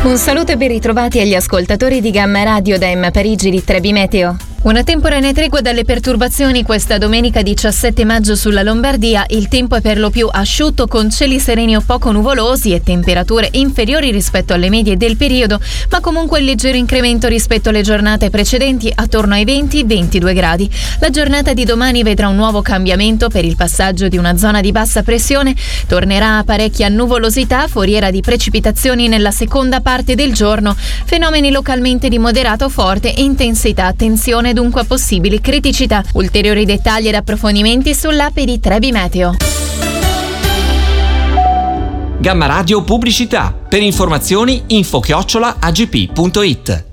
Un saluto e ben ritrovati agli ascoltatori di Gamma Radio da Emma Parigi di Trebi Meteo. Una temporanea tregua dalle perturbazioni questa domenica 17 maggio sulla Lombardia. Il tempo è per lo più asciutto con cieli sereni o poco nuvolosi e temperature inferiori rispetto alle medie del periodo, ma comunque il leggero incremento rispetto alle giornate precedenti attorno ai 20-22 gradi. La giornata di domani vedrà un nuovo cambiamento per il passaggio di una zona di bassa pressione. Tornerà a parecchia nuvolosità, foriera di precipitazioni nella seconda parte del giorno, fenomeni localmente di moderata o forte intensità. Attenzione dunque a possibili criticità. Ulteriori dettagli ed approfondimenti sull'app di Trebi Meteo. Gamma Radio Pubblicità. Per informazioni info@agp.it.